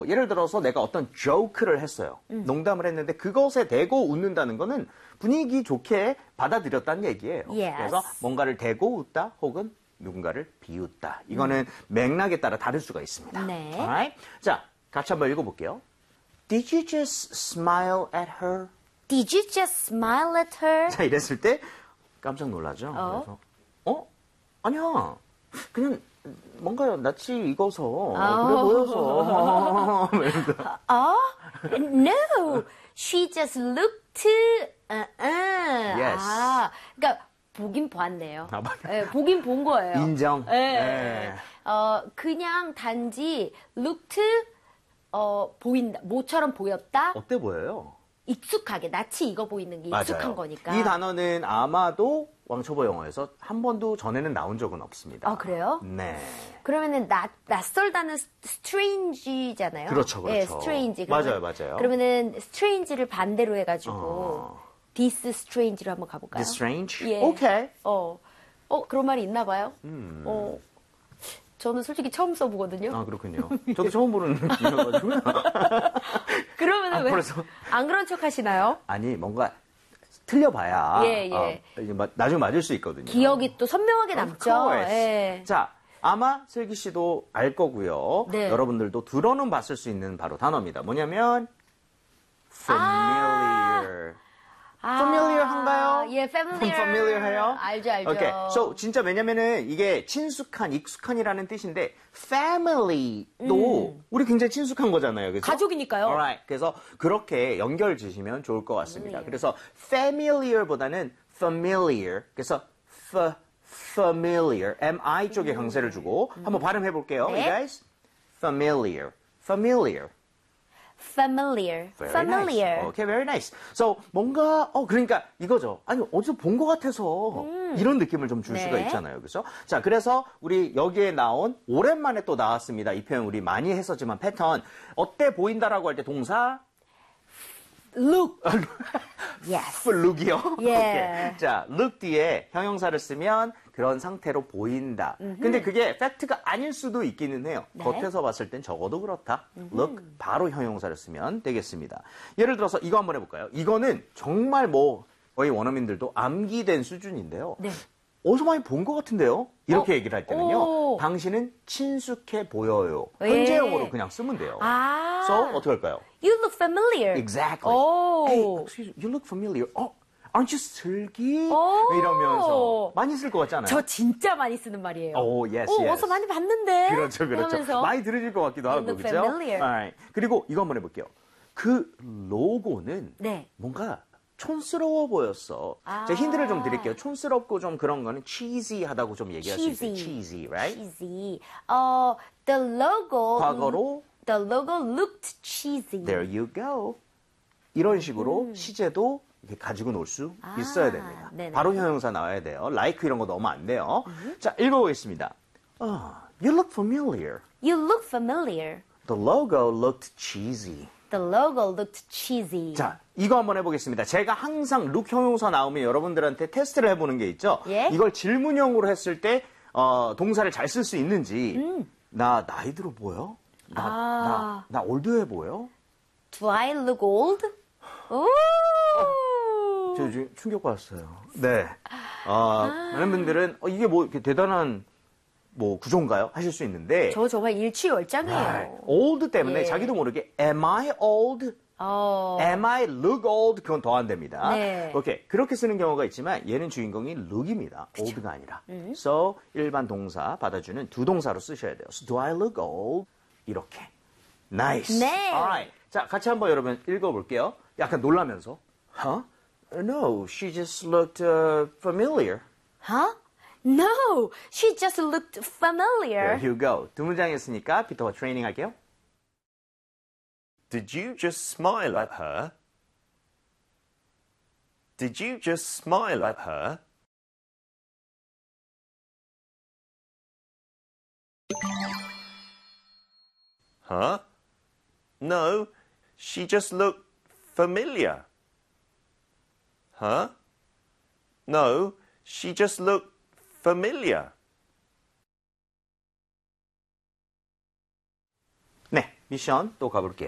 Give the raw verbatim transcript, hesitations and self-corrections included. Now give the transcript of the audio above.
예를 들어서 내가 어떤 joke를 했어요. 음. 농담을 했는데 그것에 대고 웃는다는 거는 분위기 좋게 받아들였다는 얘기예요. Yes. 그래서 뭔가를 대고 웃다 혹은 누군가를 비웃다. 이거는 음. 맥락에 따라 다를 수가 있습니다. 네. Alright? 자, 같이 한번 읽어볼게요. Did you just smile at her? Did you just smile at her? 자, 이랬을 때 깜짝 놀라죠. 어? 그래서 어? 아니야. 그냥 뭔가 낯이 익어서 어. 그래 보여서. 어? No. She just looked uh, uh. Yes. 아, 그러니까 보긴 봤네요. 아, 네, 보긴 본 거예요. 인정. 네. 네. 어, 그냥 단지 looked 어, 보인다. 모처럼 보였다. 어때 보여요? 익숙하게 낯이 익어 보이는 게 익숙한 맞아요. 거니까. 이 단어는 아마도 왕초보 영어에서 한 번도 전에는 나온 적은 없습니다. 아, 그래요? 네. 그러면은 낯, 낯설다는 strange잖아요. 그렇죠, 그렇죠. 네, strange. 맞아요, 맞아요. 그러면은 strange를 반대로 해가지고 어. this strange로 한번 가볼까요? This strange? 예. 오케이. 어, 어 그런 말이 있나 봐요. 음. 어, 저는 솔직히 처음 써보거든요. 아, 그렇군요. 저도 처음 보는 느낌이어가지고요. 그러면은 아, 왜 벌써. 안 그런 척 하시나요? 아니, 뭔가 틀려봐야 예, 예. 어, 이게 마- 나중에 맞을 수 있거든요. 기억이 또 선명하게 남죠. Of course. 예. 자, 아마 슬기 씨도 알 거고요. 네. 여러분들도 들어는 봤을 수 있는 바로 단어입니다. 뭐냐면 familiar. 아, familiar 한가요? 예, familiar. familiar 해요? 알죠, 알죠. 오케이. So, 진짜 왜냐면은 이게 친숙한, 익숙한이라는 뜻인데 family도 우리 굉장히 친숙한 거잖아요. 그래서 가족이니까요. Alright. 그래서 그렇게 연결 지시면 좋을 것 같습니다. 그래서 familiar보다는 familiar. 그래서 f familiar, mi 쪽에 강세를 주고 한번 발음해 볼게요. 네. You guys. familiar. familiar. familiar. Very familiar. nice. Okay, very nice. So 뭔가 어 그러니까 이거죠. 아니 어디서 본 것 같아서 이런 느낌을 좀 줄 네. 수가 있잖아요, 그렇죠? 자, 그래서 우리 여기에 나온 오랜만에 또 나왔습니다. 이 표현 우리 많이 했었지만 패턴 어때 보인다라고 할 때 동사 look. yes. look이요. 예. 오케이. 자, look 뒤에 형용사를 쓰면 그런 상태로 보인다. 근데 그게 팩트가 아닐 수도 있기는 해요. 네. 겉에서 봤을 땐 적어도 그렇다. look 바로 형용사를 쓰면 되겠습니다. 예를 들어서 이거 한번 해볼까요? 이거는 정말 뭐 거의 원어민들도 암기된 수준인데요. 네. 어디서 많이 본 것 같은데요? 이렇게 어? 얘기를 할 때는요. 오. 당신은 친숙해 보여요. 예. 현재형으로 그냥 쓰면 돼요. 아. So 어떻게 할까요? You look familiar. Exactly. 오. Hey, excuse me, you look familiar. 어, aren't you 슬기? 오. 이러면서 많이 쓸 것 같지 않아요? 저 진짜 많이 쓰는 말이에요. 오, yes, 오, yes. 어서 많이 봤는데. 그렇죠, 그렇죠. 하면서. 많이 들으실 것 같기도 하고, look 그렇죠? familiar. Alright. 그리고 이거 한번 해볼게요. 그 로고는 네. 뭔가 촌스러워 보였어. 아. 제가 힌트를 좀 드릴게요. 촌스럽고 좀 그런 거는 cheesy하다고 좀 얘기할 수 있어요. cheesy. cheesy, right? cheesy. 어, the logo. 과거로 The logo looked cheesy. there you go. 이런 식으로 시제도 이렇게 가지고 놀 수 아, 있어야 됩니다. 네네. 바로 형용사 나와야 돼요. like 이런 거 넣으면 안 돼요. 자, 읽어보겠습니다. Oh, you look familiar. You look familiar. The logo looked cheesy. The logo looked cheesy. 자, 이거 한번 해보겠습니다. 제가 항상 look 형용사 나오면 여러분들한테 테스트를 해보는 게 있죠. 예? 이걸 질문형으로 했을 때 어, 동사를 잘 쓸 수 있는지 음. 나 나이 들어 보여? 나, 아. 나, 나 올드해 보여? Do I look old? 오! 저 지금 충격받았어요. 네. 아, 많은 분들은 어, 이게 뭐 이렇게 대단한 뭐 구조인가요? 하실 수 있는데 저 정말 일취월장이에요. old 때문에 예. 자기도 모르게 am I old? 어. am I look old? 그건 더 안 됩니다. 네. 오케이. 그렇게 쓰는 경우가 있지만 얘는 주인공이 look입니다. old가 아니라. So 일반 동사 받아주는 두 동사로 쓰셔야 돼요. So, do I look old? 이렇게. Nice. 네. Alright. 자, 같이 한번 여러분 읽어볼게요. 약간 놀라면서. Huh? No, she just looked uh, familiar. Huh? No, she just looked familiar. There you go. 두 문장 했으니까 피터가 트레이닝 할게요. Did you just smile at her? Did you just smile at her? Huh? No, she just looked familiar. Huh? No, she just looked familiar. 네, 미션 또 가볼게요.